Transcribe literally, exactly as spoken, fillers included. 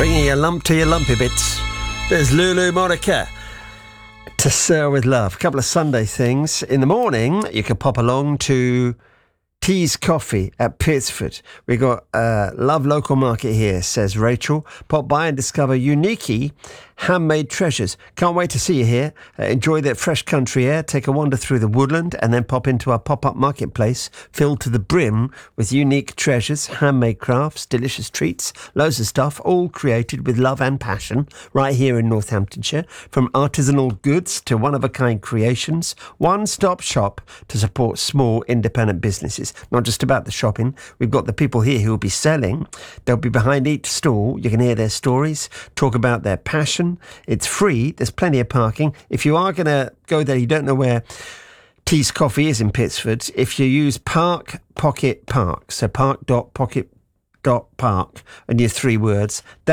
Bringing a lump to your lumpy bits. There's Lulu Monica. To Sir with Love. A couple of Sunday things. In the morning, you can pop along to Tea's Coffee at Pittsford. We got uh, Love Local Market here, says Rachel. Pop by and discover unique handmade treasures. Can't wait to see you here. Uh, enjoy that fresh country air. Take a wander through the woodland and then pop into our pop-up marketplace filled to the brim with unique treasures, handmade crafts, delicious treats, loads of stuff, all created with love and passion right here in Northamptonshire. From artisanal goods to one-of-a-kind creations, one-stop shop to support small independent businesses. Not just about the shopping. We've got the people here who will be selling. They'll be behind each stall. You can hear their stories, talk about their passion. It's free. There's plenty of parking. If you are going to go there, you don't know where Tea's Coffee is in Pittsford. If you use Park Pocket Park, so park dot pocket dot park and your three words,